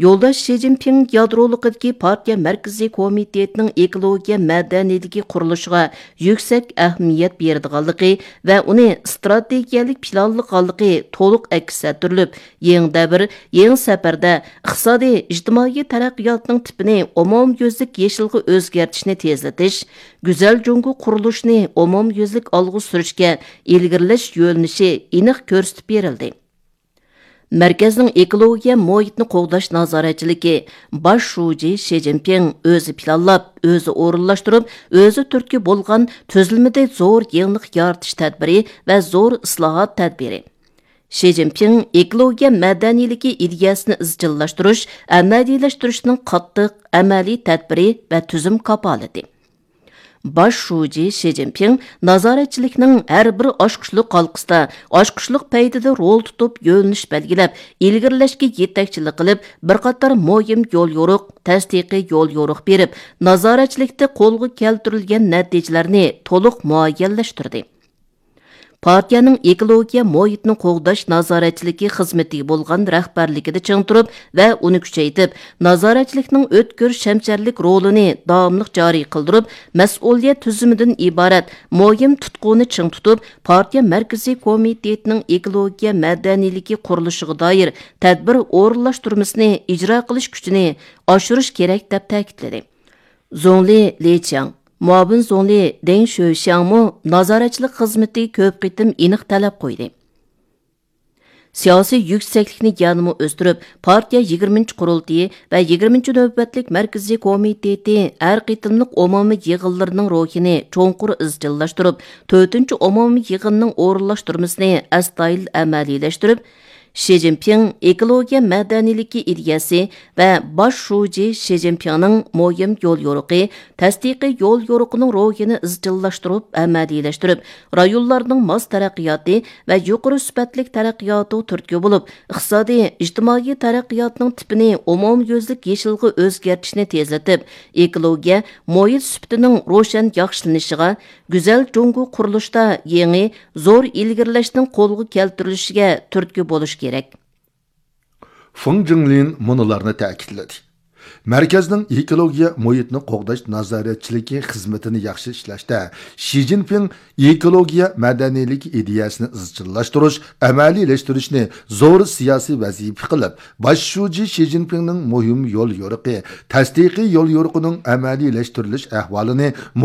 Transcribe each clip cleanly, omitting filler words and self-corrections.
Yoldaş Şi Jinping yadroluqidagi partiya Markaziy komitetining ekologiya madaniyatigi qurilishiga yuksak ahamiyat beradiganligi va uni strategiyalik planlaganligi to'liq aks ettirilib, yangi davr, yangi safarda iqtisodiy ijtimoiy taraqqiyotning tipini umumyuzlik yeshilga o'zgartishni tezlatish, go'zal Jungo qurilishini umumyuzlik olg'a surishga ilgirlash yo'linishi aniq ko'rsatib berildi. Merkezning ekologiya muhitni qo'g'dash nazoratchiligi bosh shuji Şi Jinping o'zi planlab, o'zi o'rinlashtirib, o'zi turtki bo'lgan tuzilmada zo'r yangilik yaratish tadbiri va zo'r islohot tadbiri. Şi Jinping ekologiya madaniyligi ideyasini izchillashtirish, amaliylashtiriishning qattiq amaliy tadbiri va tuzum kapolati. Baş şuji Şi Jinping nazoratchilikning har bir oshqushliq qalqisida oshqushliq paytida rol tutib yo'linish belgilab, ilgirlashga yetakchilik qilib, bir qator muhim yo'l yo'riq, tasdiqiy yo'l yo'riq berib, nazoratchilikda qo'lga keltirilgan natijalarni to'liq muayyanlashtirdi. Partiyaning ekologiya muhitni qo'g'dash nazoratchiligi xizmatiga bo'lgan rahbarligida ching turib va uni kuchaytirib, nazoratchilikning o'tkir shamcharlik rolini davomli joriy qildirib, mas'uliyat tuzumidan iborat muhim tutquni ching tutib, partiya Markaziy komitetining ekologiya madaniyligi qurilishiga doir tadbir o'rinlashtirmasini ijro qilish kuchini oshirish kerak deb ta'kidladi. Zongli Liqiang Muavin Zongli Deng Shuxiangmu nazoratchilik xizmati ko'p qitim aniq talab qo'ydi. Siyosiy yuksaklikni yanada o'stirib, partiya 20-qurultiyi va 20-navbatlik Markaziy komiteti har qitimliq umumiy yig'inlarining ruhini cho'nqur izchillashtirib, 4-umumiy yig'inning o'rinlashtirmasini astoydil amaliylashtirib, Şi Jinping ekologiya madaniyligi ideyasi va bosh shuji Şi Jinpingning muhim yo'l yo'riqi, tasdiqiy yo'l yo'riqining ruhini izchillashtirib, amaliylashtirib, rayonlarning mos taraqqiyoti va yuqori sifatli taraqqiyoti turtki bo'lib, iqtisodiy, ijtimoiy taraqqiyotning tipini umumyuzlik yeshilga o'zgartishni tezlatib, ekologiya muhit sifatining ro'shan yaxshilanishiga, go'zal Jungo qurilishda yangi zo'r ilgirlashning qo'lga keltirilishiga turtki bo'lish kerak. Feng Jinglin munolarni ta'kidladi. Merkezning ekologiya muhitni qo'g'dash nazoratchiligi xizmatini yaxshi ishlashda Şi Jinping ekologiya madaniylik ideyasini izchillashtirish, amaliylashtiriishni zo'r siyosiy vazifa qilib, bosh shuji Şi Jinpingning muhim yo'l yo'riqi, tasdiqiy yo'l yo'riqining amaliylashtirish ahvolini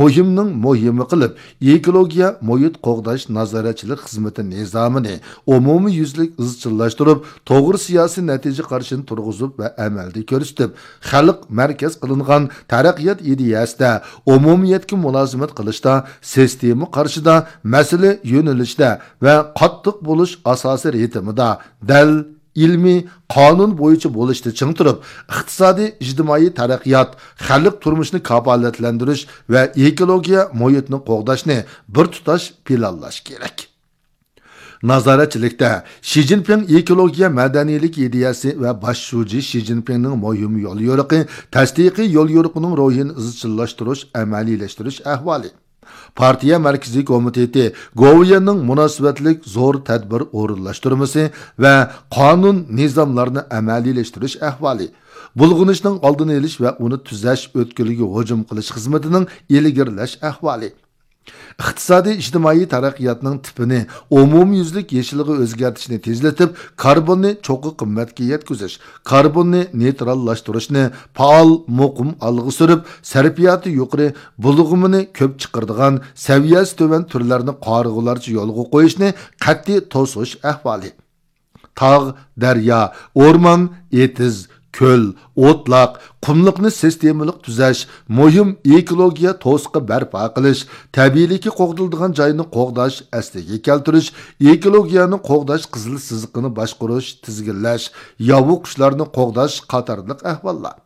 muhimi qilib, ekologiya muhit qo'g'dash nazoratchilik xizmati nizomini umumiy yuzlik izchillashtirib, to'g'ri siyosiy natija qarshini turg'izib va amalda ko'rsatib, xalq markaz qilingan taraqqiyot ideyasida umumiyatga mulozimat qilishda, sistema qarshida, masala yo'nalishda va qattiq bo'lish asosi ritmida dal ilmiy qonun bo'yicha bo'lishda ching turib, iqtisodiy ijtimoiy taraqqiyot, xalq turmushini kafolatlantirish va ekologiya muhitni qo'g'dashni bir tutash planlash kerak. Nazoratchilikda Şi Jinping ekologiya madaniylik ideyasi va bosh shuji Şi Jinpingning muhim yo'l yo'riqi, tasdiqiy yo'l yo'riqining ruhini izchillashtirish, amaliylashtirish ahvoli. Partiya Markaziy komiteti Goviyanning munosabatlik zo'r tadbir o'rinlashtirmasi va qonun nizomlarini amaliylashtirish ahvoli. Bulg'unishning oldini olish va uni tuzash o'tkirligiga hujum qilish xizmatining ilgirlash ahvoli. iqtisodiy ijtimoiy taraqqiyotning tipini umumyuzlik yeshilga o'zgartishni tezlatib, karbonni cho'qi qimmatga yetkazish, karbonni neytrallashtirishni faol muqim olg'a surib, sarfiyoti yuqori, bulg'umini ko'p chiqaradigan, saviyasi tuvan turlarni qarg'ularcha yo'lga qo'yishni qat'iy to'sish ahvoli. Tog', daryo, o'rmon, etiz, köl, otlaq, qumliqni sistemalik tuzash, muhim ekologiya to'siqi barpo qilish, tabiiylikka qo'g'diladigan joyni qo'g'dash, asliga keltirish, ekologiyani qo'g'dash qizil siziqini boshqarish, tizginlash, yovuq qushlarni qo'g'dash qatorliq ahvollar.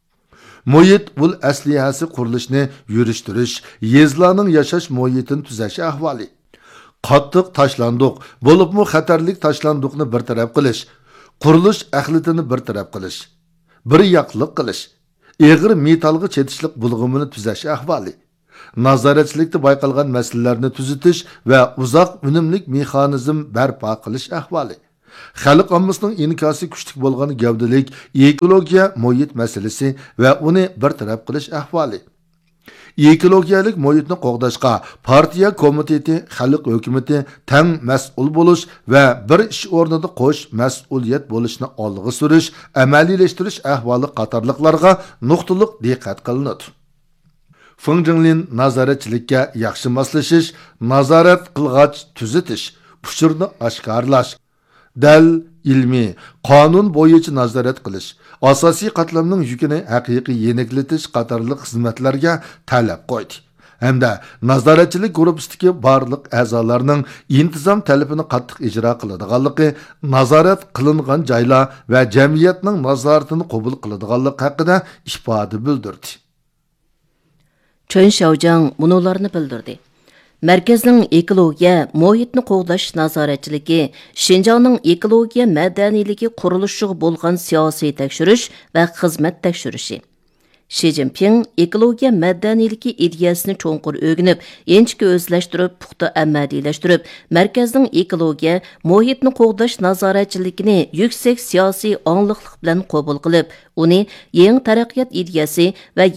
Muhit bul asliyasi qurilishni yurishtirish, yezlarning yashash muhitini tuzash ahvoli. Qattiq tashlandiq, bo'libmi xatarlik tashlandiqni bir taraf qilish, qurilish axlatini bir taraf qilish, bir yoqliq qilish, eg'ir metalga chetishlik bulg'umini tuzash ahvoli. Nazoratchilikda bayqalgan masalalarni tuzitish va uzoq unumlik mexanizm barpo qilish ahvoli. Xalq ommasının inkası kuchlik bo'lgan gavdalik ekologiya muhit masalasi va uni bartaraf qilish ahvoli. Ekologiyalik muhitni qo'g'dashga partiya komiteti, xalq hukumati tang mas'ul bo'lish va bir ish o'rnida qo'sh mas'uliyat bo'lishni olg'a surish, amaliylashtirish ahvoli qatorliqlarga nuqtaliq diqqat qilinadi. Fengjinlin nazoratchilikka yaxshi moslashish, nazorat qilg'ach tuzitish, pushurni oshkorlash, dal ilmiy qonun bo'yicha nazorat qilish, asosiy qatlamning yukini haqiqiy yeniklatish qatorliq xizmatlarga talab qo'ydi. Hamda nazoratchilik gruppasidagi barliq a'zolarning intizom talabini qattiq ijro qiladiganligi, nazorat qilingan joylar va jamiyatning nazoratini qabul qiladiganligi haqida ifoda bildirdi. Chön Shaojang bunularni bildirdi. Merkezning ekologiya, muhitni qo'g'dash nazoratchiligi, Şinjanning ekologiya madaniyligi qurilishiga bo'lgan siyosiy tekshirish va xizmat tekshirishi. Xi Jinping ekologiya madaniyligi ideyasini cho'nqur o'rganib, enchika o'zlashtirib, puxta amaliyleştirib, merkezning ekologiya, muhitni qo'g'dash nazoratchiligini yuksak siyosiy ongliqlik bilan qabul qilib, uni yangi taraqqiyot ideyasi va